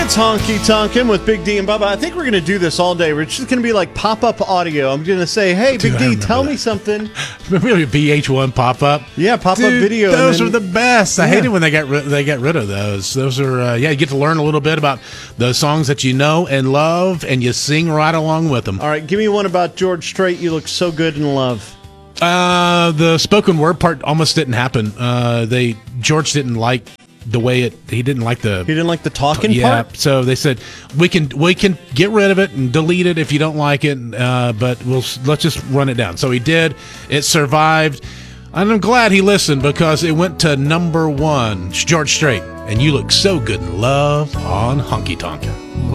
It's Honky Tonkin' with Big D and Bubba. I think we're going to do this all day. We're just going to be like pop-up audio. I'm going to say, hey, Dude, Big D, tell me something. Remember VH1 pop-up? Yeah, pop-up video. Those are the best. I hated when they got rid of those. Those are, you get to learn a little bit about the songs that you know and love, and you sing right along with them. All right, give me one about George Strait. You look so good in love. The spoken word part almost didn't happen. George didn't like the way he didn't like the talking part. So they said we can get rid of it and delete it if you don't like it, but let's just run it down. So he did. It survived, and I'm glad he listened because it went to number 1. George Strait, and you look so good in love on Honky Tonkin'.